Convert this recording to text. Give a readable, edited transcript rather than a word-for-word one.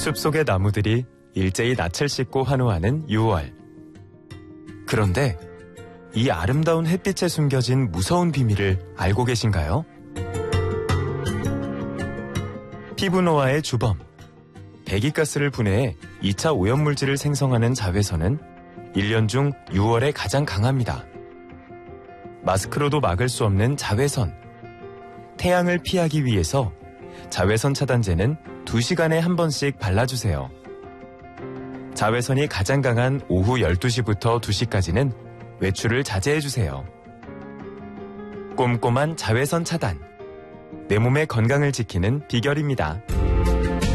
숲속의 나무들이 일제히 낯을 씻고 환호하는 6월. 그런데 이 아름다운 햇빛에 숨겨진 무서운 비밀을 알고 계신가요? 피부 노화의 주범, 배기가스를 분해해 2차 오염물질을 생성하는 자외선은 1년 중 6월에 가장 강합니다. 마스크로도 막을 수 없는 자외선. 태양을 피하기 위해서 자외선 차단제는 2시간에 한 번씩 발라주세요. 자외선이 가장 강한 오후 12시부터 2시까지는 외출을 자제해주세요. 꼼꼼한 자외선 차단. 내 몸의 건강을 지키는 비결입니다.